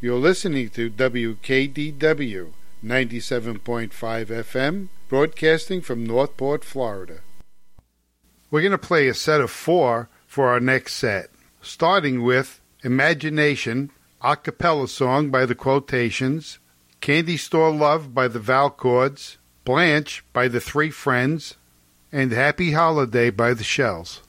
You're listening to WKDW 97.5 FM, broadcasting from Northport, Florida. We're going to play a set of 4 for our next set, starting with Imagination, a cappella song by the Quotations, Candy Store Love by the Valchords, Blanche by the Three Friends, and Happy Holiday by the Shells.